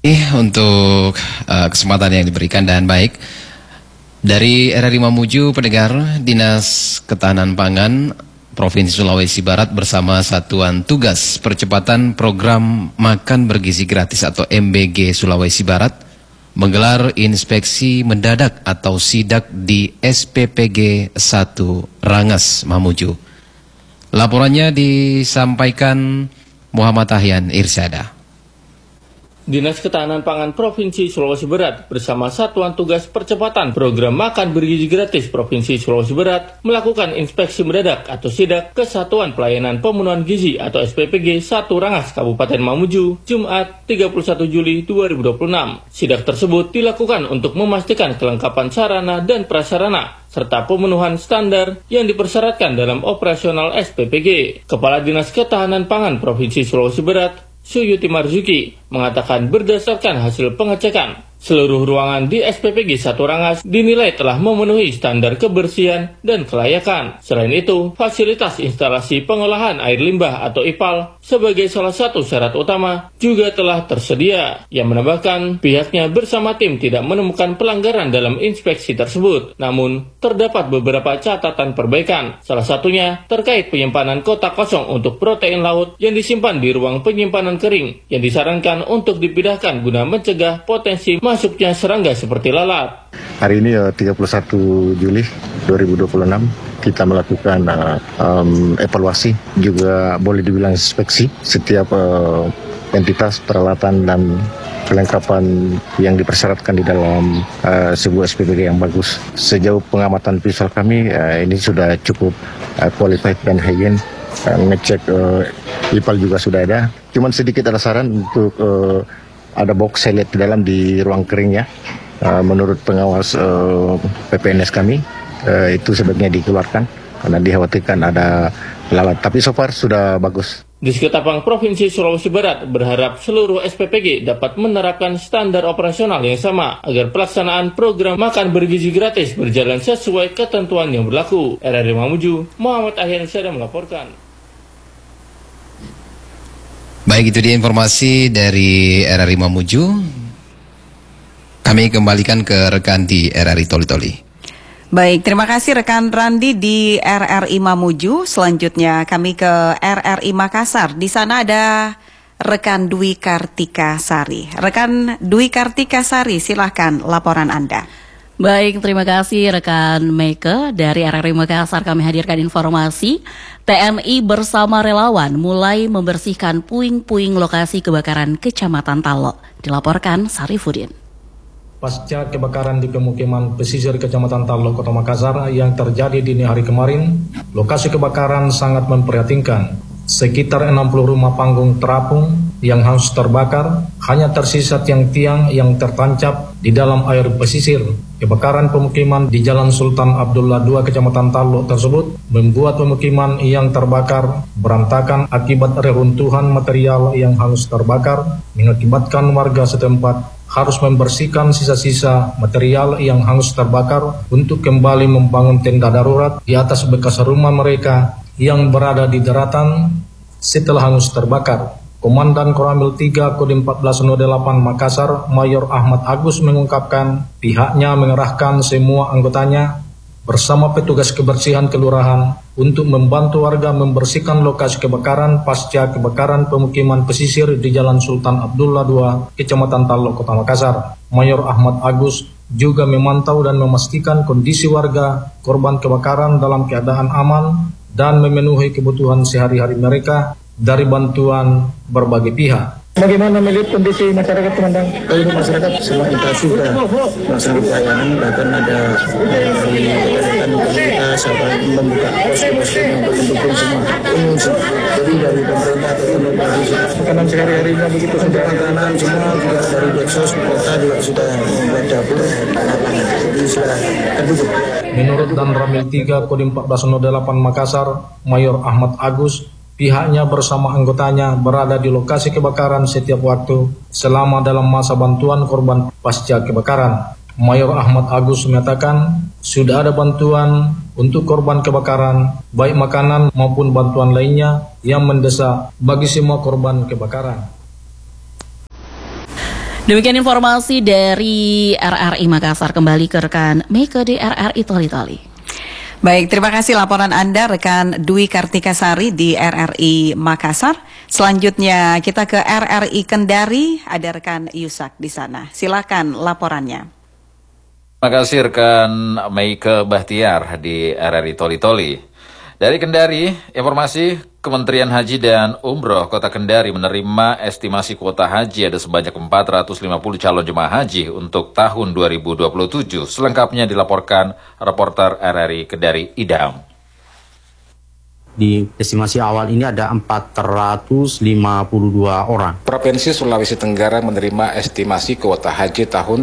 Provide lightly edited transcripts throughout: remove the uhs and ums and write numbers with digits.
Untuk kesempatan yang diberikan dan baik dari RRI Mamuju, pendengar, Dinas Ketahanan Pangan Provinsi Sulawesi Barat bersama Satuan Tugas Percepatan Program Makan Bergizi Gratis atau MBG Sulawesi Barat menggelar inspeksi mendadak atau sidak di SPPG 1 Rangas Mamuju. Laporannya disampaikan Muhammad Ahyan Irsyada. Dinas Ketahanan Pangan Provinsi Sulawesi Barat bersama Satuan Tugas Percepatan Program Makan Bergizi Gratis Provinsi Sulawesi Barat melakukan inspeksi mendadak atau sidak ke Satuan Pelayanan Pemenuhan Gizi atau SPPG 1 Rangas Kabupaten Mamuju, Jumat 31 Juli 2026. Sidak tersebut dilakukan untuk memastikan kelengkapan sarana dan prasarana serta pemenuhan standar yang dipersyaratkan dalam operasional SPPG. Kepala Dinas Ketahanan Pangan Provinsi Sulawesi Barat, Suyuti Marzuki, mengatakan berdasarkan hasil pengecekan, seluruh ruangan di SPPG 1 Rangas dinilai telah memenuhi standar kebersihan dan kelayakan. Selain itu, fasilitas instalasi pengolahan air limbah atau IPAL sebagai salah satu syarat utama juga telah tersedia. Yang menambahkan, pihaknya bersama tim tidak menemukan pelanggaran dalam inspeksi tersebut. Namun, terdapat beberapa catatan perbaikan. Salah satunya terkait penyimpanan kotak kosong untuk protein laut yang disimpan di ruang penyimpanan kering yang disarankan untuk dipindahkan guna mencegah potensi masuknya serangga seperti lalat. Hari ini 31 Juli 2026 kita melakukan evaluasi, juga boleh dibilang inspeksi setiap entitas, peralatan dan kelengkapan yang dipersyaratkan di dalam sebuah SPPG yang bagus. Sejauh pengamatan visual kami, ini sudah cukup qualified dan higien. Ngecek IPAL juga sudah ada. Cuman sedikit ada saran untuk ada box saya lihat di dalam di ruang keringnya. Menurut pengawas PPNS kami, itu sebaiknya dikeluarkan karena dikhawatirkan ada lalat. Tapi so far sudah bagus. Disketapang Provinsi Sulawesi Barat berharap seluruh SPPG dapat menerapkan standar operasional yang sama agar pelaksanaan program makan bergizi gratis berjalan sesuai ketentuan yang berlaku. RRI Mamuju, Muhammad Ahyan Irsyada melaporkan. Baik, itu dia informasi dari RRI Mamuju. Kami kembalikan ke rekan di RRI Toli-Toli. Baik, terima kasih rekan Randi di RRI Mamuju. Selanjutnya kami ke RRI Makassar. Di sana ada rekan Dwi Kartika Sari. Rekan Dwi Kartika Sari, silahkan laporan Anda. Baik, terima kasih rekan Meike. Dari RRI Makassar kami hadirkan informasi TNI bersama relawan mulai membersihkan puing-puing lokasi kebakaran Kecamatan Talo. Dilaporkan Sarifudin. Pasca kebakaran di pemukiman pesisir Kecamatan Talo, Kota Makassar yang terjadi dini hari kemarin, lokasi kebakaran sangat memprihatinkan. Sekitar 60 rumah panggung terapung yang hangus terbakar, hanya tersisa tiang-tiang yang tertancap di dalam air pesisir. Kebakaran pemukiman di Jalan Sultan Abdullah II Kecamatan Talo tersebut membuat pemukiman yang terbakar berantakan akibat reruntuhan material yang hangus terbakar, mengakibatkan warga setempat harus membersihkan sisa-sisa material yang hangus terbakar untuk kembali membangun tenda darurat di atas bekas rumah mereka yang berada di daratan setelah hangus terbakar. Komandan Koramil 3 Kodim 1408 Makassar, Mayor Ahmad Agus mengungkapkan pihaknya mengerahkan semua anggotanya bersama petugas kebersihan kelurahan untuk membantu warga membersihkan lokasi kebakaran pasca kebakaran pemukiman pesisir di Jalan Sultan Abdullah II, Kecamatan Talo, Kota Makassar. Mayor Ahmad Agus juga memantau dan memastikan kondisi warga korban kebakaran dalam keadaan aman dan memenuhi kebutuhan sehari-hari mereka dari bantuan berbagai pihak. Bagaimana melihat kondisi masyarakat, Komandan? Kalau masyarakat semua kita sudah melaksanakan pelayanan, bahkan ada dari rekan kita sahabat membuka posko-posko untuk mendukung semua pengungsi. Jadi dari pemerintah atau dari makanan sehari-harinya begitu sudah makanan semua juga dari Deksos kota juga sudah membuat dapur jadi sudah terbuka. Menurut Dan Ramil 3 Kodim 1408 Makassar, Mayor Ahmad Agus, pihaknya bersama anggotanya berada di lokasi kebakaran setiap waktu selama dalam masa bantuan korban pasca kebakaran. Mayor Ahmad Agus menyatakan sudah ada bantuan untuk korban kebakaran, baik makanan maupun bantuan lainnya yang mendesak bagi semua korban kebakaran. Demikian informasi dari RRI Makassar. Kembali ke rekan Meike di RRI Toli-Toli. Baik, terima kasih laporan Anda rekan Dwi Kartika Sari di RRI Makassar. Selanjutnya kita ke RRI Kendari, ada rekan Yusak di sana. Silakan laporannya. Terima kasih rekan Meike Bahtiar di RRI Toli-Toli. Dari Kendari, informasi Kementerian Haji dan Umroh Kota Kendari menerima estimasi kuota haji ada sebanyak 450 calon jemaah haji untuk tahun 2027. Selengkapnya dilaporkan reporter RRI Kendari Idam. Di estimasi awal ini ada 452 orang. Provinsi Sulawesi Tenggara menerima estimasi kuota haji tahun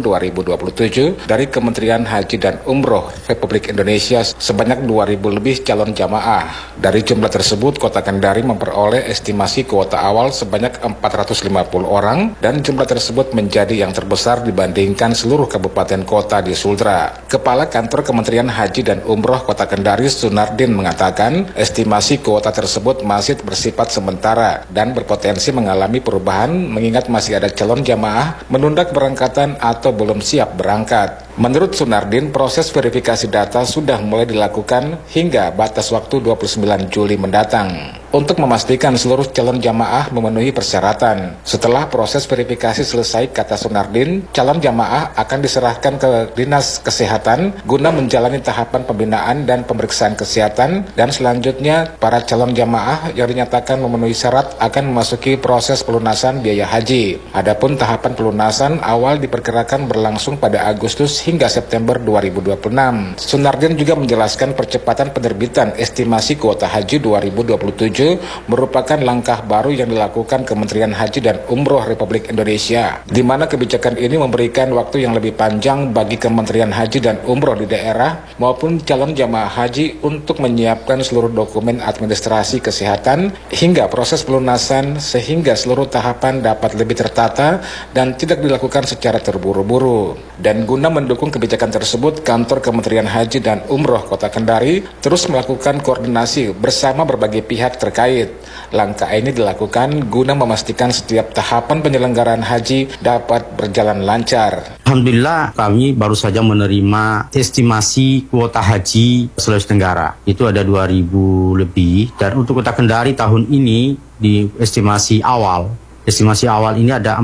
2027 dari Kementerian Haji dan Umroh Republik Indonesia sebanyak 2.000 lebih calon jamaah. Dari jumlah tersebut, Kota Kendari memperoleh estimasi kuota awal sebanyak 450 orang dan jumlah tersebut menjadi yang terbesar dibandingkan seluruh kabupaten kota di Sultra. Kepala Kantor Kementerian Haji dan Umroh Kota Kendari, Sunardin, mengatakan estimasi kuota tersebut masih bersifat sementara dan berpotensi mengalami perubahan mengingat masih ada calon jamaah menunda keberangkatan atau belum siap berangkat. Menurut Sunardin, proses verifikasi data sudah mulai dilakukan hingga batas waktu 29 Juli mendatang untuk memastikan seluruh calon jamaah memenuhi persyaratan. Setelah proses verifikasi selesai, kata Sunardin, calon jamaah akan diserahkan ke Dinas Kesehatan guna menjalani tahapan pembinaan dan pemeriksaan kesehatan, dan selanjutnya para calon jamaah yang dinyatakan memenuhi syarat akan memasuki proses pelunasan biaya haji. Adapun tahapan pelunasan awal diperkirakan berlangsung pada Agustus hingga September 2026. Sunardin juga menjelaskan percepatan penerbitan estimasi kuota haji 2027 merupakan langkah baru yang dilakukan Kementerian Haji dan Umroh Republik Indonesia, di mana kebijakan ini memberikan waktu yang lebih panjang bagi Kementerian Haji dan Umroh di daerah maupun calon jamaah haji untuk menyiapkan seluruh dokumen administrasi kesehatan hingga proses pelunasan sehingga seluruh tahapan dapat lebih tertata dan tidak dilakukan secara terburu-buru. Dan guna mendukung kebijakan tersebut, Kantor Kementerian Haji dan Umroh Kota Kendari terus melakukan koordinasi bersama berbagai pihak terkait. Langkah ini dilakukan guna memastikan setiap tahapan penyelenggaraan haji dapat berjalan lancar. Alhamdulillah, kami baru saja menerima estimasi kuota haji Sulawesi Tenggara. Itu ada 2.000 lebih, dan untuk Kota Kendari tahun ini di estimasi awal ini ada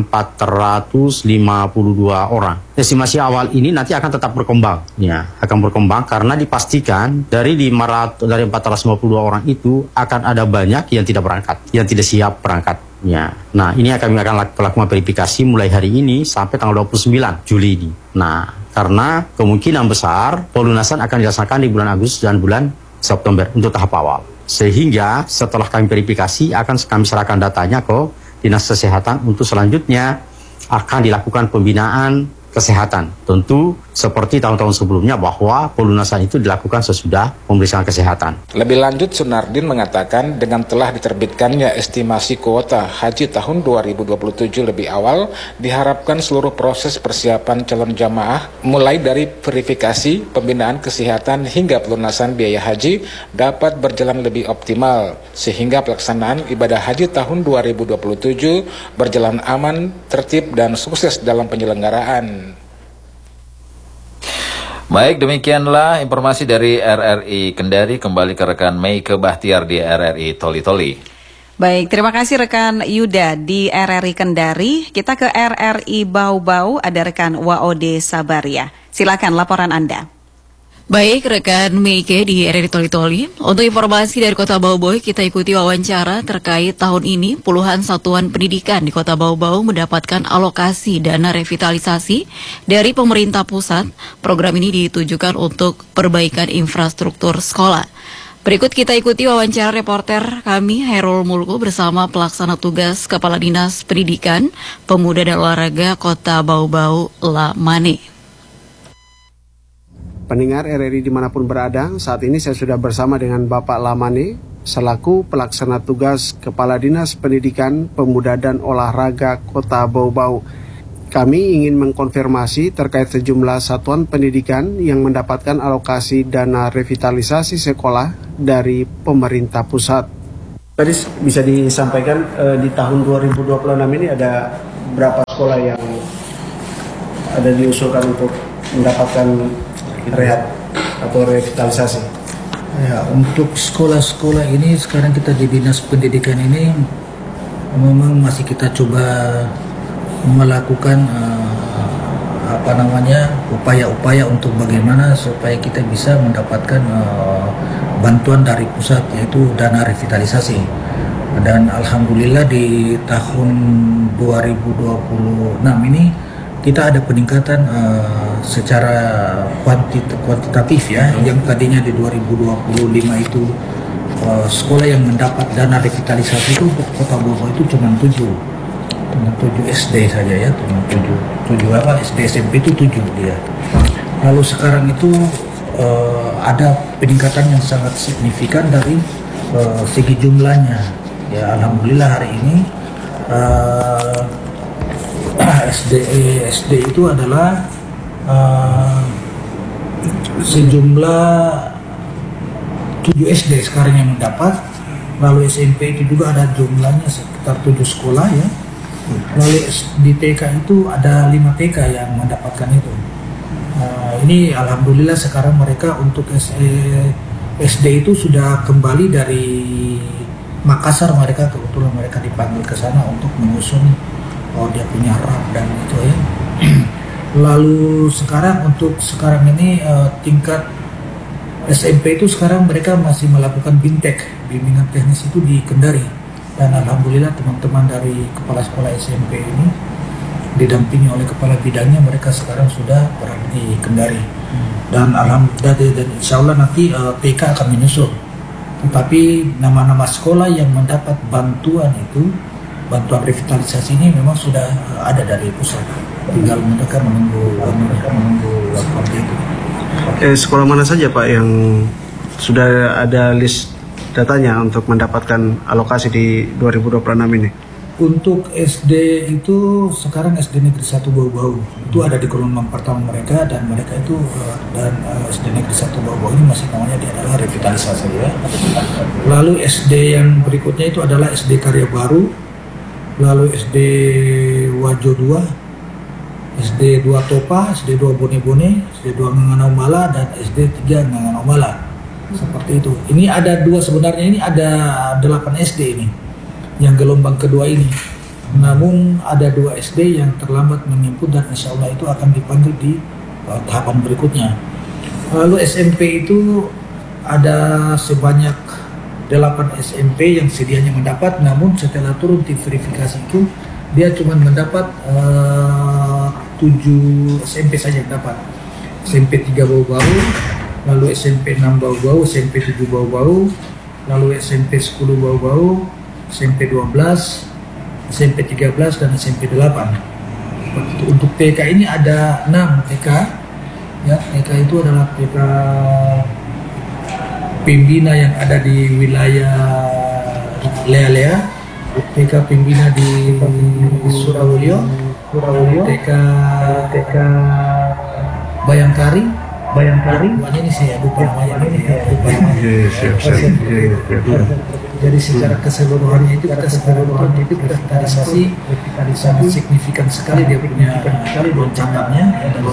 452 orang. Estimasi awal ini nanti akan tetap berkembang, akan berkembang karena dipastikan dari 452 orang itu akan ada banyak yang tidak berangkat, yang tidak siap berangkat. Nah, ini kami akan lakukan verifikasi mulai hari ini sampai tanggal 29 Juli ini. Nah, karena kemungkinan besar pelunasan akan dilaksanakan di bulan Agustus dan bulan September untuk tahap awal. Sehingga setelah kami verifikasi akan kami serahkan datanya ke Dinas Kesehatan untuk selanjutnya akan dilakukan pembinaan kesehatan. Tentu seperti tahun-tahun sebelumnya bahwa pelunasan itu dilakukan sesudah pemeriksaan kesehatan. Lebih lanjut, Sunardin mengatakan dengan telah diterbitkannya estimasi kuota haji tahun 2027 lebih awal, diharapkan seluruh proses persiapan calon jamaah mulai dari verifikasi, pembinaan kesehatan hingga pelunasan biaya haji dapat berjalan lebih optimal sehingga pelaksanaan ibadah haji tahun 2027 berjalan aman, tertib dan sukses dalam penyelenggaraan. Baik, demikianlah informasi dari RRI Kendari. Kembali ke rekan Meike Bahtiar di RRI Toli-Toli. Baik, terima kasih rekan Yuda di RRI Kendari. Kita ke RRI Bau-Bau, ada rekan Waode Sabaria. Silakan laporan Anda. Baik, rekan Meike di RRI Toli-Toli. Untuk informasi dari Kota Bau-Bau, kita ikuti wawancara terkait tahun ini puluhan satuan pendidikan di Kota Bau-Bau mendapatkan alokasi dana revitalisasi dari pemerintah pusat. Program ini ditujukan untuk perbaikan infrastruktur sekolah. Berikut kita ikuti wawancara reporter kami Hairul Mulku bersama pelaksana tugas Kepala Dinas Pendidikan, Pemuda dan Olahraga Kota Bau-Bau, Lamane. Pendengar RRI dimanapun berada, saat ini saya sudah bersama dengan Bapak Lamane selaku pelaksana tugas Kepala Dinas Pendidikan, Pemuda dan Olahraga Kota Bau-Bau. Kami ingin mengkonfirmasi terkait sejumlah satuan pendidikan yang mendapatkan alokasi dana revitalisasi sekolah dari pemerintah pusat. Tadi bisa disampaikan di tahun 2026 ini ada berapa sekolah yang ada diusulkan untuk mendapatkan rehab atau revitalisasi? Ya, untuk sekolah-sekolah ini sekarang kita di Dinas Pendidikan ini memang masih kita coba melakukan upaya-upaya untuk bagaimana supaya kita bisa mendapatkan bantuan dari pusat, yaitu dana revitalisasi. Dan alhamdulillah di tahun 2026 ini kita ada peningkatan secara kuantitatif ya, yang tadinya di 2025 itu sekolah yang mendapat dana revitalisasi itu untuk Kota Bogor itu cuma 7 SD saja ya, cuma 7 SD SMP itu 7 dia. Lalu sekarang itu ada peningkatan yang sangat signifikan dari segi jumlahnya ya. Alhamdulillah hari ini SD itu adalah sejumlah 7 SD sekarang yang mendapat. Lalu SMP itu juga ada jumlahnya sekitar 7 sekolah ya. Lalu di TK itu ada 5 TK yang mendapatkan itu. Ini alhamdulillah sekarang mereka untuk SD itu sudah kembali dari Makassar, mereka kebetulan mereka dipanggil ke sana untuk menyusun dia punya RAP dan itu ya. Lalu sekarang ini tingkat SMP itu sekarang mereka masih melakukan BINTEK, bimbingan teknis itu di Kendari. Dan alhamdulillah teman-teman dari kepala sekolah SMP ini didampingi oleh kepala bidangnya, mereka sekarang sudah berada di Kendari. Dan alhamdulillah dan insya Allah nanti TK akan menyusul. Tetapi nama-nama sekolah yang mendapat bantuan itu, bantuan revitalisasi ini memang sudah ada dari pusat. Tinggal mereka menunggu seperti itu. Sekolah mana saja Pak yang sudah ada list datanya untuk mendapatkan alokasi di 2026 ini? Untuk SD itu sekarang SD Negeri 1 Bau-Bau itu ada di gelombang pertama mereka, dan mereka itu SD Negeri 1 Bau-Bau ini masih namanya dia adalah revitalisasi ya. Lalu SD yang berikutnya itu adalah SD Karya Baru, lalu SD Wajo 2, SD 2 Topa, SD 2 Bone-Bone, SD 2 Nganganaumala, dan SD 3 Nganganaumala. Seperti itu. Ini ada dua, sebenarnya ini ada 8 SD ini yang gelombang kedua ini. Namun ada 2 SD yang terlambat menginput dan insya Allah itu akan dipanggil di tahapan berikutnya. Lalu SMP itu ada sebanyak 8 SMP yang sedianya mendapat, namun setelah turun tim verifikasi itu dia cuma mendapat 7 SMP saja yang dapat. SMP 3 Bau-Bau, lalu SMP 6 Bau-Bau, SMP 7 Bau-Bau, lalu SMP 10 Bau-Bau, SMP 12, SMP 13, dan SMP 8. Untuk TK ini ada 6 TK. Ya, TK itu adalah TK Pembina yang ada di wilayah Lea-Lea, TK Pembina di Surawulyo, TK Bayangkari. Ini saya lupa namanya ini. Jadi secara keseluruhannya itu revitalisasi sangat signifikan sekali, dia punya loncakannya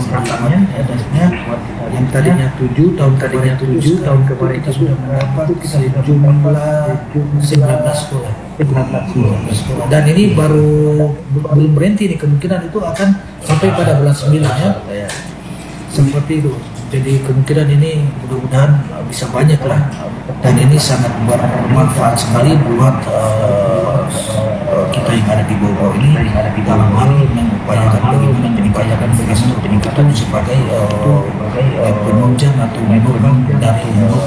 yang tadinya 7 tahun kemarin kita sudah mendapat sejumlah 19 sekolah. Dan ini belum berhenti nih, kemungkinan itu akan sampai pada bulan 9 ya. Seperti itu. Jadi kemungkinan ini mudah-mudahan bisa banyak lah, dan ini sangat bermanfaat sekali buat kita yang ada di Bogor ini dalam hal mengupayakan bagaimana peningkatan sebagai penunjang atau mendukung dari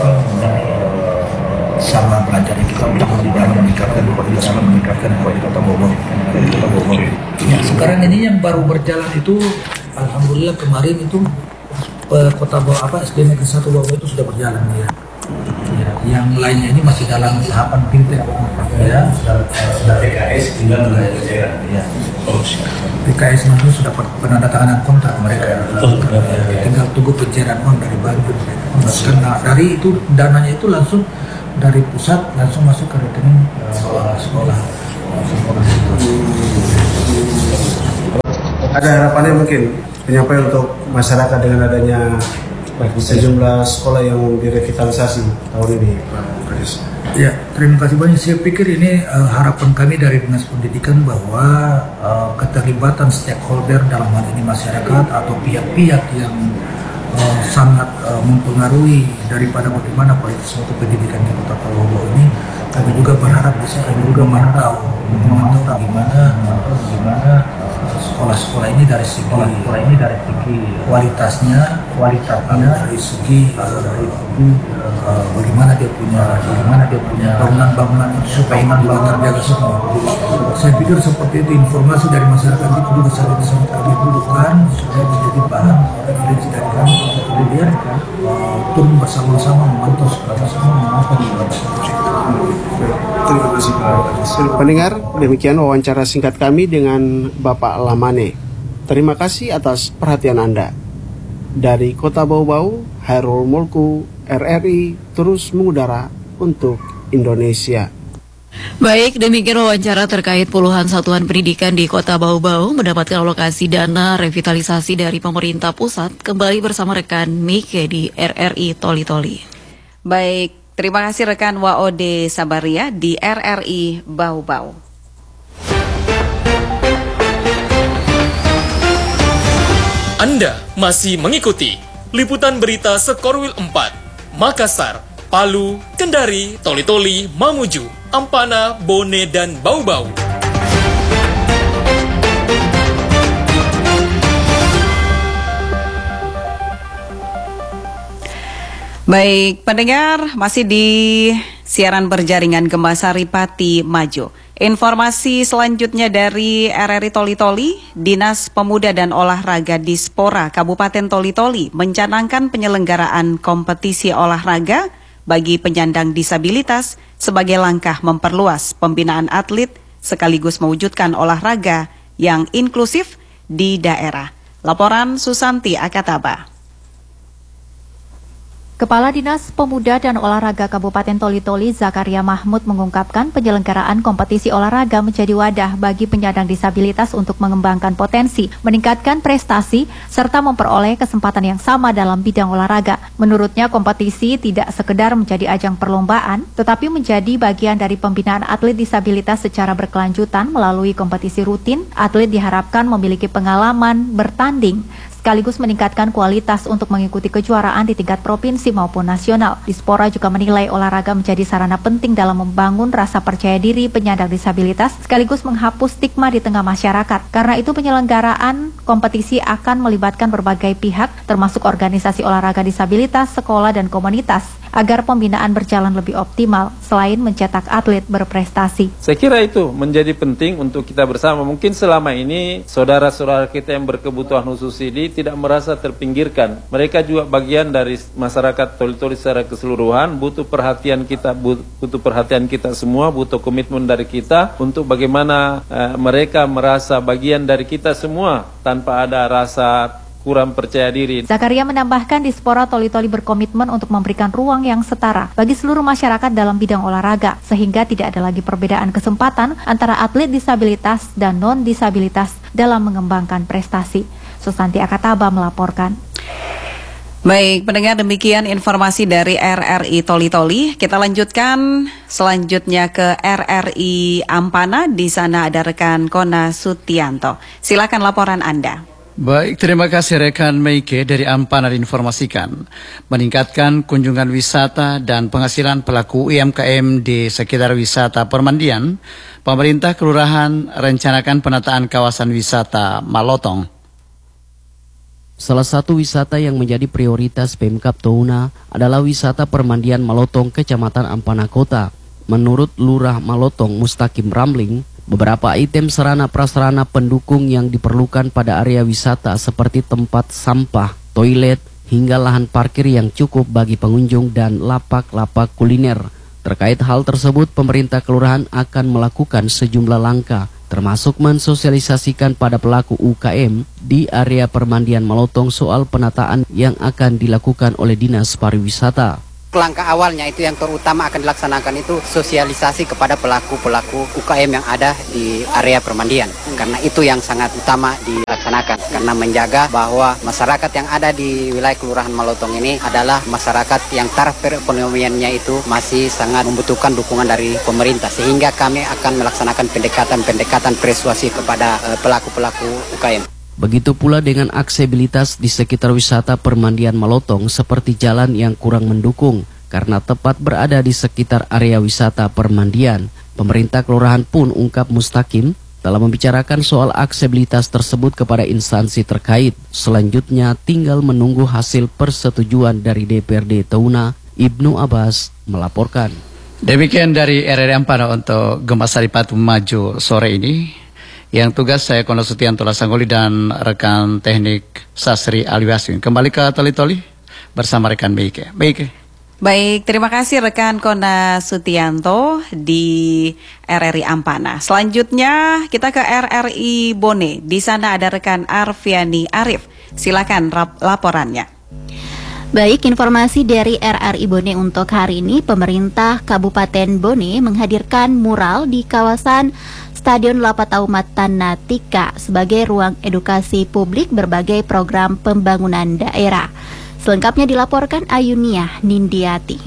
sama belajar kita untuk meningkatkan kualitas Kota Bogor. Ya, sekarang ini yang baru berjalan itu alhamdulillah kemarin itu Kota Bogor SD Negeri 1 Bogor itu sudah berjalan ya. Yang lainnya ini masih dalam tahapan BINTEK ya. Sudah PKS tinggal ya. PKS nanti sudah penandatanganan kontrak mereka. Tinggal tunggu pencairan uang dari bank. Karena dari itu dananya itu langsung dari pusat langsung masuk ke rekening sekolah. Ada harapannya mungkin penyampaian untuk masyarakat dengan adanya sejumlah sekolah yang direvitalisasi tahun ini, Pak Kades. Ya, terima kasih banyak. Saya pikir ini harapan kami dari Dinas Pendidikan bahwa keterlibatan stakeholder dalam hal ini masyarakat atau pihak-pihak yang sangat mempengaruhi daripada bagaimana kualitas mutu pendidikan di Kota Bau ini, kami juga berharap bisa juga memantau bagaimana sekolah-sekolah ini dari segi kualitasnya, dari segi bagaimana dia punya bangunan supaya juga terjaga semua. Saya pikir seperti itu, informasi dari masyarakat itu juga sangat kami butuhkan supaya menjadi bahan referensi dari kami untuk kemudian turun bersama-sama memantau semua. Terima kasih Pak. Pendengar, demikian wawancara singkat kami dengan Bapak Lamane. Terima kasih atas perhatian Anda. Dari Kota Bau-Bau, Hairul Mulku, RRI terus mengudara untuk Indonesia. Baik, demikian wawancara terkait puluhan satuan pendidikan di Kota Bau-Bau mendapatkan alokasi dana revitalisasi dari pemerintah pusat. Kembali bersama rekan Mike di RRI Toli-Toli. Baik, terima kasih rekan WOD Sabaria di RRI Bau-Bau. Anda masih mengikuti liputan berita Sekorwil 4, Makassar, Palu, Kendari, Toli-Toli, Mamuju, Ampana, Bone, dan Bau-Bau. Baik, pendengar, masih di siaran berjaringan Gembasari Pati Majo. Informasi selanjutnya dari RRI Toli-Toli, Dinas Pemuda dan Olahraga Dispora Kabupaten Toli-Toli mencanangkan penyelenggaraan kompetisi olahraga bagi penyandang disabilitas sebagai langkah memperluas pembinaan atlet sekaligus mewujudkan olahraga yang inklusif di daerah. Laporan Susanti Akataba. Kepala Dinas Pemuda dan Olahraga Kabupaten Toli-Toli Zakaria Mahmud mengungkapkan penyelenggaraan kompetisi olahraga menjadi wadah bagi penyandang disabilitas untuk mengembangkan potensi, meningkatkan prestasi, serta memperoleh kesempatan yang sama dalam bidang olahraga. Menurutnya kompetisi tidak sekedar menjadi ajang perlombaan, tetapi menjadi bagian dari pembinaan atlet disabilitas secara berkelanjutan melalui kompetisi rutin. Atlet diharapkan memiliki pengalaman bertanding, sekaligus meningkatkan kualitas untuk mengikuti kejuaraan di tingkat provinsi maupun nasional. Dispora juga menilai olahraga menjadi sarana penting dalam membangun rasa percaya diri penyandang disabilitas, sekaligus menghapus stigma di tengah masyarakat. Karena itu penyelenggaraan kompetisi akan melibatkan berbagai pihak, termasuk organisasi olahraga disabilitas, sekolah, dan komunitas, agar pembinaan berjalan lebih optimal, selain mencetak atlet berprestasi. Saya kira itu menjadi penting untuk kita bersama. Mungkin selama ini saudara-saudara kita yang berkebutuhan khusus ini tidak merasa terpinggirkan. Mereka juga bagian dari masyarakat Toli-Toli secara keseluruhan, butuh perhatian kita semua, butuh komitmen dari kita untuk bagaimana mereka merasa bagian dari kita semua tanpa ada rasa kurang percaya diri. Zakaria menambahkan Dispora Toli-Toli berkomitmen untuk memberikan ruang yang setara bagi seluruh masyarakat dalam bidang olahraga, sehingga tidak ada lagi perbedaan kesempatan antara atlet disabilitas dan non-disabilitas dalam mengembangkan prestasi. Susanti Akataba melaporkan. Baik, pendengar, demikian informasi dari RRI Toli-Toli. Kita lanjutkan selanjutnya ke RRI Ampana. Di sana ada rekan Kona Sutianto. Silakan laporan Anda. Baik, terima kasih rekan Meike dari Ampana diinformasikan. Meningkatkan kunjungan wisata dan penghasilan pelaku UMKM di sekitar wisata permandian, pemerintah kelurahan rencanakan penataan kawasan wisata Malotong. Salah satu wisata yang menjadi prioritas Pemkab Touna adalah wisata permandian Malotong, Kecamatan Ampana Kota. Menurut Lurah Malotong Mustaqim Ramling, beberapa item sarana prasarana pendukung yang diperlukan pada area wisata seperti tempat sampah, toilet, hingga lahan parkir yang cukup bagi pengunjung dan lapak-lapak kuliner. Terkait hal tersebut, pemerintah kelurahan akan melakukan sejumlah langkah, termasuk mensosialisasikan pada pelaku UKM di area permandian Malotong soal penataan yang akan dilakukan oleh Dinas Pariwisata. Langkah awalnya itu yang terutama akan dilaksanakan itu sosialisasi kepada pelaku-pelaku UKM yang ada di area permandian. Karena itu yang sangat utama dilaksanakan. Karena menjaga bahwa masyarakat yang ada di wilayah Kelurahan Malotong ini adalah masyarakat yang taraf perekonomiannya itu masih sangat membutuhkan dukungan dari pemerintah. Sehingga kami akan melaksanakan pendekatan persuasi kepada pelaku-pelaku UKM. Begitu pula dengan aksesibilitas di sekitar wisata permandian Malotong seperti jalan yang kurang mendukung karena tepat berada di sekitar area wisata permandian. Pemerintah kelurahan pun ungkap Mustaqim telah membicarakan soal aksesibilitas tersebut kepada instansi terkait. Selanjutnya tinggal menunggu hasil persetujuan dari DPRD Touna. Ibnu Abbas melaporkan. Demikian dari RRI Ampana untuk Gempa Saripati Maju sore ini. Yang tugas saya Kono Sutianto Lasanggoli dan rekan teknik Sasri Aliwaswin. Kembali ke Toli-Toli bersama rekan Meike. Baik, terima kasih rekan Kona Sutianto di RRI Ampana. Selanjutnya kita ke RRI Bone. Di sana ada rekan Arfiani Arif. Silakan laporannya. Baik, informasi dari RRI Bone untuk hari ini, pemerintah Kabupaten Bone menghadirkan mural di kawasan Stadion Lapatau Matanatika sebagai ruang edukasi publik berbagai program pembangunan daerah. Selengkapnya dilaporkan Ayunia Nindiati.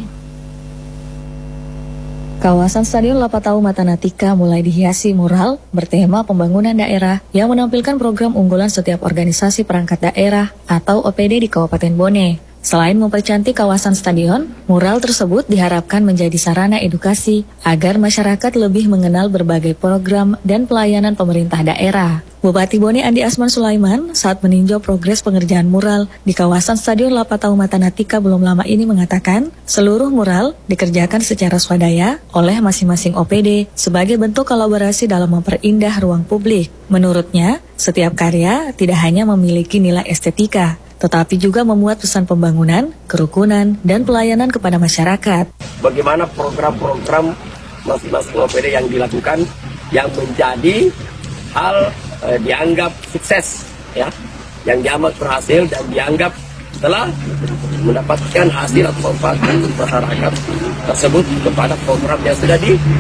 Kawasan Stadion Lapatau Matanatika mulai dihiasi mural bertema pembangunan daerah yang menampilkan program unggulan setiap organisasi perangkat daerah atau OPD di Kabupaten Bone. Selain mempercantik kawasan stadion, mural tersebut diharapkan menjadi sarana edukasi agar masyarakat lebih mengenal berbagai program dan pelayanan pemerintah daerah. Bupati Bone Andi Asman Sulaiman saat meninjau progres pengerjaan mural di kawasan Stadion Lapatau Matanatika belum lama ini mengatakan, seluruh mural dikerjakan secara swadaya oleh masing-masing OPD sebagai bentuk kolaborasi dalam memperindah ruang publik. Menurutnya, setiap karya tidak hanya memiliki nilai estetika, tetapi juga memuat pesan pembangunan, kerukunan, dan pelayanan kepada masyarakat. Bagaimana program-program masing-masing OPD yang dilakukan yang menjadi hal dianggap sukses, ya, yang diamat berhasil dan dianggap telah mendapatkan hasil atau manfaat masyarakat tersebut kepada program yang sudah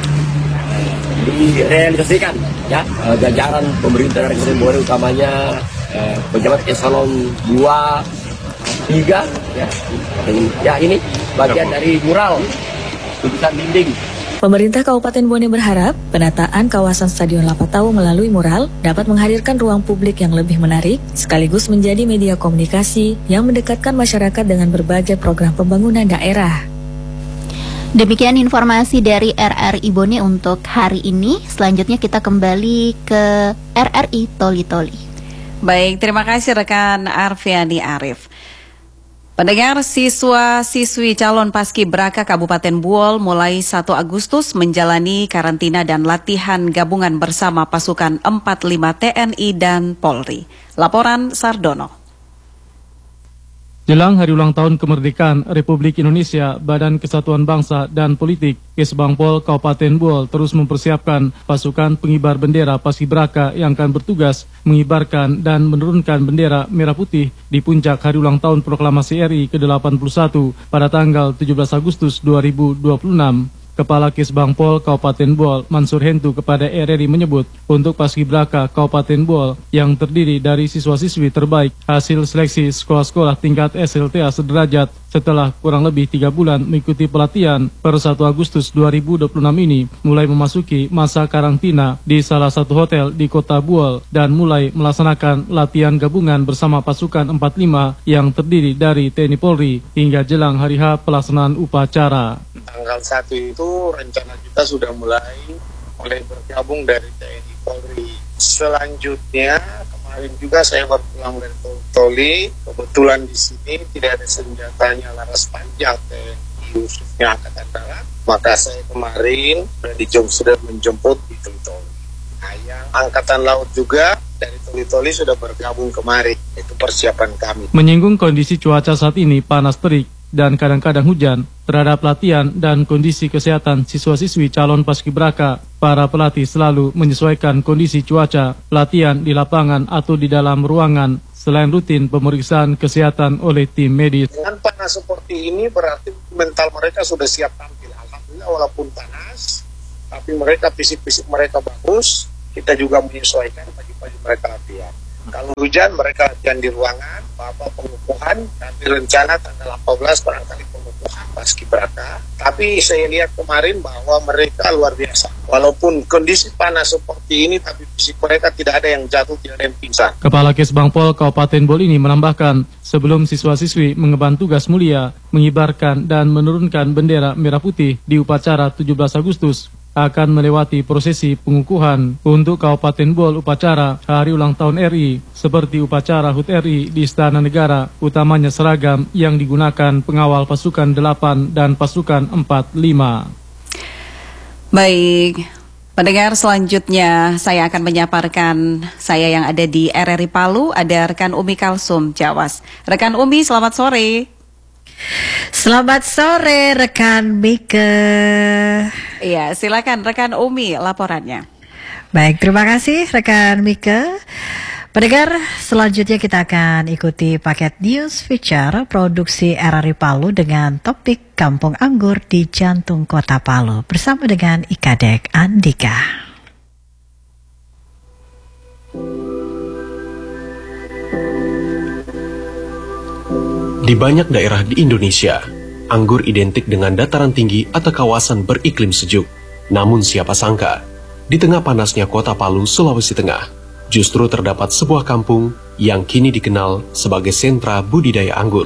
direalisasikan, ya, jajaran pemerintah dari Kabupaten Bone utamanya pejabat eselon 2, 3, ya ini bagian dari mural tulisan dinding. Pemerintah Kabupaten Bone berharap penataan kawasan Stadion Lapatau melalui mural dapat menghadirkan ruang publik yang lebih menarik, sekaligus menjadi media komunikasi yang mendekatkan masyarakat dengan berbagai program pembangunan daerah. Demikian informasi dari RRI Bone untuk hari ini. Selanjutnya kita kembali ke RRI Toli-Toli. Baik, terima kasih rekan Arfiani Arif. Pendengar, siswa-siswi calon Paskibraka Kabupaten Buol mulai 1 Agustus menjalani karantina dan latihan gabungan bersama pasukan 45 TNI dan Polri. Laporan Sardono. Jelang hari ulang tahun kemerdekaan Republik Indonesia, Badan Kesatuan Bangsa dan Politik Kesbangpol Kabupaten Buol terus mempersiapkan pasukan pengibar bendera Paskibraka yang akan bertugas mengibarkan dan menurunkan bendera merah putih di puncak hari ulang tahun Proklamasi RI ke-81 pada tanggal 17 Agustus 2026. Kepala Kesbangpol Kabupaten Buol, Mansur Hentu, kepada RRI menyebut untuk Paskibraka Kabupaten Buol yang terdiri dari siswa-siswi terbaik hasil seleksi sekolah-sekolah tingkat SLTA sederajat setelah kurang lebih 3 bulan mengikuti pelatihan per 1 Agustus 2026 ini mulai memasuki masa karantina di salah satu hotel di kota Buol dan mulai melaksanakan latihan gabungan bersama pasukan 45 yang terdiri dari TNI Polri hingga jelang hari H pelaksanaan upacara. Tanggal 1 itu rencana kita sudah mulai bergabung dari TNI Polri. Selanjutnya kemarin juga saya baru pulang dari Toli. Kebetulan di sini tidak ada senjatanya laras panjang TNI khususnya Angkatan Darat. Maka saya kemarin sudah menjemput di Toli. Nah, yang Angkatan Laut juga dari Toli sudah bergabung kemarin. Itu persiapan kami. Menyinggung kondisi cuaca saat ini panas terik dan kadang-kadang hujan terhadap latihan dan kondisi kesehatan siswa-siswi calon Paskibraka, para pelatih selalu menyesuaikan kondisi cuaca latihan di lapangan atau di dalam ruangan selain rutin pemeriksaan kesehatan oleh tim medis. Dengan panas seperti ini berarti mental mereka sudah siap tampil. Alhamdulillah walaupun panas, tapi mereka fisik mereka bagus. Kita juga menyesuaikan pagi-pagi mereka latihan. Kalau hujan mereka latihan di ruangan, pengukuhan, kami rencana tanggal 18 barangkali pengukuhan paskibraka. Tapi saya lihat kemarin bahwa mereka luar biasa. Walaupun kondisi panas seperti ini, tapi fisik mereka tidak ada yang jatuh, tidak ada yang pingsan. Kepala Kesbangpol Kabupaten Bol ini menambahkan, sebelum siswa-siswi mengemban tugas mulia, mengibarkan dan menurunkan bendera merah putih di upacara 17 Agustus, akan melewati prosesi pengukuhan untuk Kabupaten Bol upacara Hari Ulang Tahun RI seperti upacara HUT RI di Istana Negara, utamanya seragam yang digunakan pengawal pasukan 8 dan pasukan 45. Baik, pendengar, selanjutnya saya akan menyaparkan saya yang ada di RRI Palu, ada rekan Umi Kalsum Jawas. Rekan Umi, selamat sore. Selamat sore rekan Mika. Iya, silakan rekan Umi laporannya. Baik, terima kasih rekan Mika. Pendengar, selanjutnya kita akan ikuti paket news feature produksi RRI Palu dengan topik Kampung Anggur di jantung kota Palu bersama dengan Ikadek Andika. Di banyak daerah di Indonesia, anggur identik dengan dataran tinggi atau kawasan beriklim sejuk. Namun siapa sangka, di tengah panasnya kota Palu, Sulawesi Tengah, justru terdapat sebuah kampung yang kini dikenal sebagai sentra budidaya anggur.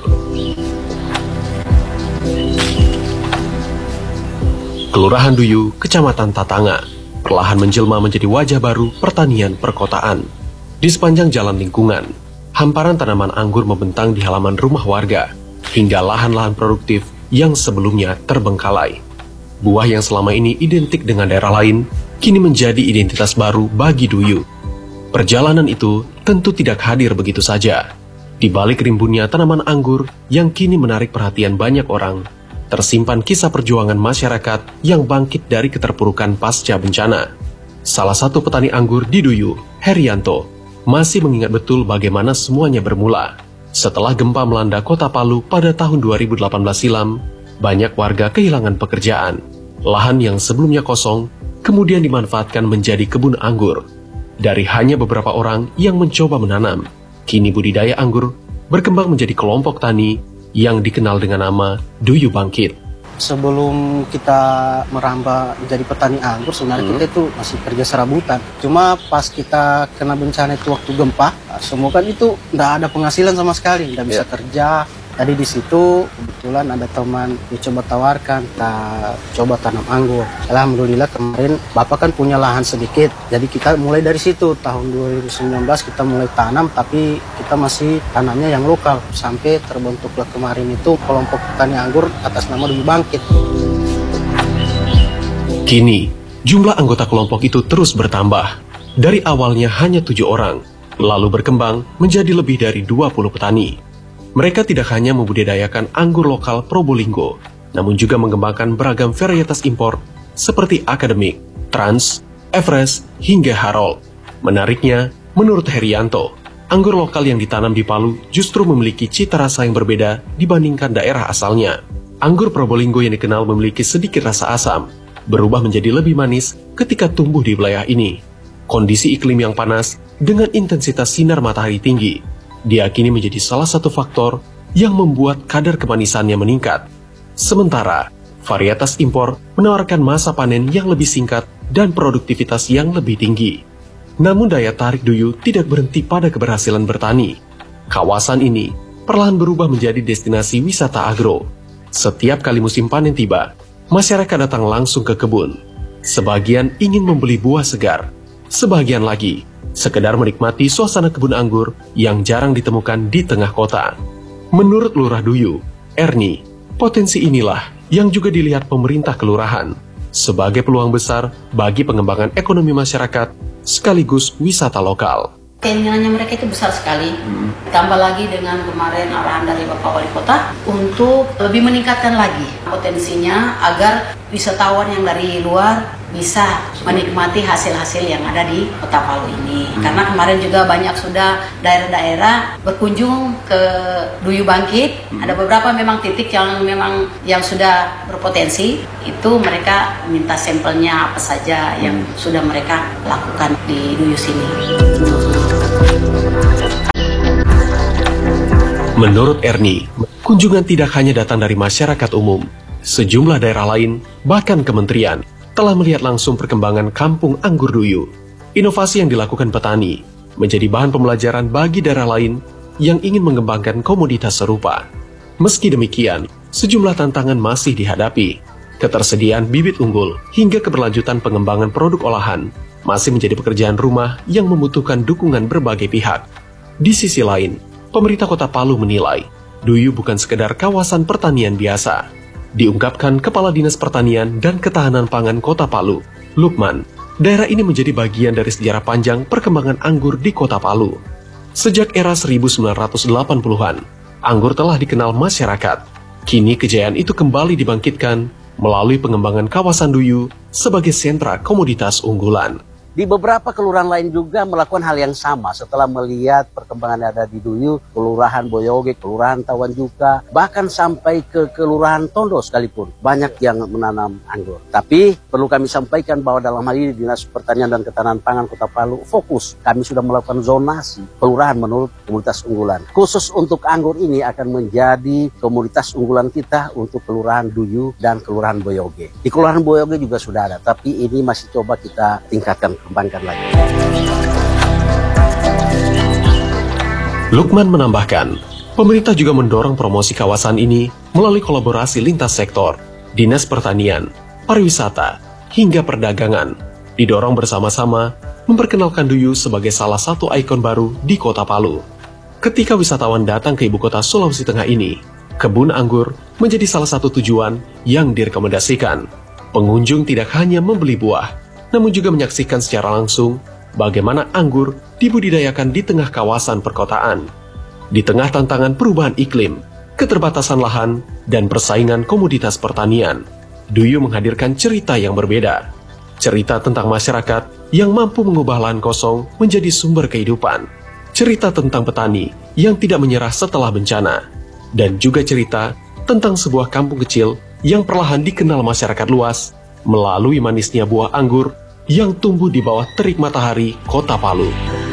Kelurahan Duyu, Kecamatan Tatanga, perlahan menjelma menjadi wajah baru pertanian perkotaan. Di sepanjang jalan lingkungan, hamparan tanaman anggur membentang di halaman rumah warga, hingga lahan-lahan produktif yang sebelumnya terbengkalai. Buah yang selama ini identik dengan daerah lain, kini menjadi identitas baru bagi Duyu. Perjalanan itu tentu tidak hadir begitu saja. Di balik rimbunnya tanaman anggur yang kini menarik perhatian banyak orang, tersimpan kisah perjuangan masyarakat yang bangkit dari keterpurukan pasca bencana. Salah satu petani anggur di Duyu, Herianto, masih mengingat betul bagaimana semuanya bermula. Setelah gempa melanda kota Palu pada tahun 2018 silam, banyak warga kehilangan pekerjaan. Lahan yang sebelumnya kosong, kemudian dimanfaatkan menjadi kebun anggur. Dari hanya beberapa orang yang mencoba menanam, kini budidaya anggur berkembang menjadi kelompok tani yang dikenal dengan nama Duyu Bangkit. Sebelum kita merambah jadi petani anggur, sebenarnya kita itu masih kerja serabutan. Cuma pas kita kena bencana itu waktu gempa, semua kan itu nggak ada penghasilan sama sekali, nggak bisa kerja. Tadi di situ kebetulan ada teman dicoba tawarkan, kita coba tanam anggur. Alhamdulillah kemarin Bapak kan punya lahan sedikit, jadi kita mulai dari situ tahun 2019 kita mulai tanam, tapi kita masih tanamnya yang lokal sampai terbentuklah kemarin itu kelompok petani anggur atas nama Duyu Bangkit. Kini jumlah anggota kelompok itu terus bertambah. Dari awalnya hanya 7 orang, lalu berkembang menjadi lebih dari 20 petani. Mereka tidak hanya membudidayakan anggur lokal Probolinggo, namun juga mengembangkan beragam varietas impor seperti Akademik, Trans, Everest, hingga Harold. Menariknya, menurut Herianto, anggur lokal yang ditanam di Palu justru memiliki cita rasa yang berbeda dibandingkan daerah asalnya. Anggur Probolinggo yang dikenal memiliki sedikit rasa asam, berubah menjadi lebih manis ketika tumbuh di wilayah ini. Kondisi iklim yang panas dengan intensitas sinar matahari tinggi diakini menjadi salah satu faktor yang membuat kadar kemanisannya meningkat. Sementara, varietas impor menawarkan masa panen yang lebih singkat dan produktivitas yang lebih tinggi. Namun daya tarik Duyu tidak berhenti pada keberhasilan bertani. Kawasan ini perlahan berubah menjadi destinasi wisata agro. Setiap kali musim panen tiba, masyarakat datang langsung ke kebun. Sebagian ingin membeli buah segar, sebagian lagi sekedar menikmati suasana kebun anggur yang jarang ditemukan di tengah kota. Menurut Lurah Duyu, Erni, potensi inilah yang juga dilihat pemerintah kelurahan sebagai peluang besar bagi pengembangan ekonomi masyarakat sekaligus wisata lokal. Keinginannya mereka itu besar sekali, tambah lagi dengan kemarin arahan dari Bapak Wali Kota untuk lebih meningkatkan lagi potensinya agar wisatawan yang dari luar bisa menikmati hasil-hasil yang ada di Kota Palu ini. Karena kemarin juga banyak sudah daerah-daerah berkunjung ke Duyu Bangkit. Ada beberapa memang titik yang sudah berpotensi, itu mereka minta sampelnya apa saja yang sudah mereka lakukan di Duyu sini. Menurut Erni, kunjungan tidak hanya datang dari masyarakat umum. Sejumlah daerah lain, bahkan kementerian, telah melihat langsung perkembangan kampung anggur Duyu. Inovasi yang dilakukan petani menjadi bahan pembelajaran bagi daerah lain yang ingin mengembangkan komoditas serupa. Meski demikian, sejumlah tantangan masih dihadapi. Ketersediaan bibit unggul hingga keberlanjutan pengembangan produk olahan masih menjadi pekerjaan rumah yang membutuhkan dukungan berbagai pihak. Di sisi lain, pemerintah Kota Palu menilai Duyu bukan sekedar kawasan pertanian biasa. Diungkapkan Kepala Dinas Pertanian dan Ketahanan Pangan Kota Palu, Lukman, daerah ini menjadi bagian dari sejarah panjang perkembangan anggur di Kota Palu. Sejak era 1980-an, anggur telah dikenal masyarakat. Kini kejayaan itu kembali dibangkitkan melalui pengembangan kawasan Duyu sebagai sentra komoditas unggulan. Di beberapa kelurahan lain juga melakukan hal yang sama setelah melihat perkembangan yang ada di Duyu, Kelurahan Boyoge, Kelurahan Tawan juga, bahkan sampai ke Kelurahan Tondo sekalipun. Banyak yang menanam anggur. Tapi perlu kami sampaikan bahwa dalam hal ini Dinas Pertanian dan Ketahanan Pangan Kota Palu fokus. Kami sudah melakukan zonasi kelurahan menurut komoditas unggulan. Khusus untuk anggur ini akan menjadi komoditas unggulan kita untuk Kelurahan Duyu dan Kelurahan Boyoge. Di Kelurahan Boyoge juga sudah ada, tapi ini masih coba kita tingkatkan. Lagi. Lukman menambahkan, pemerintah juga mendorong promosi kawasan ini melalui kolaborasi lintas sektor, Dinas Pertanian, Pariwisata, hingga Perdagangan, didorong bersama-sama memperkenalkan Duyu sebagai salah satu ikon baru di Kota Palu. Ketika wisatawan datang ke ibu kota Sulawesi Tengah ini, kebun anggur menjadi salah satu tujuan yang direkomendasikan. Pengunjung tidak hanya membeli buah, namun juga menyaksikan secara langsung bagaimana anggur dibudidayakan di tengah kawasan perkotaan. Di tengah tantangan perubahan iklim, keterbatasan lahan, dan persaingan komoditas pertanian, Duyu menghadirkan cerita yang berbeda. Cerita tentang masyarakat yang mampu mengubah lahan kosong menjadi sumber kehidupan. Cerita tentang petani yang tidak menyerah setelah bencana. Dan juga cerita tentang sebuah kampung kecil yang perlahan dikenal masyarakat luas melalui manisnya buah anggur yang tumbuh di bawah terik matahari Kota Palu.